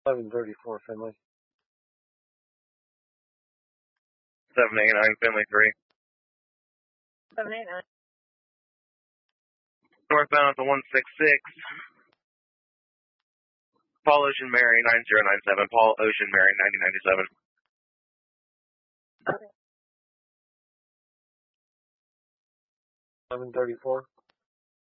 1134 Finley. 789 Finley 3. 789. Northbound to 166. Paul Ocean Mary 9097. Paul Ocean Mary 9097. Okay. 1134.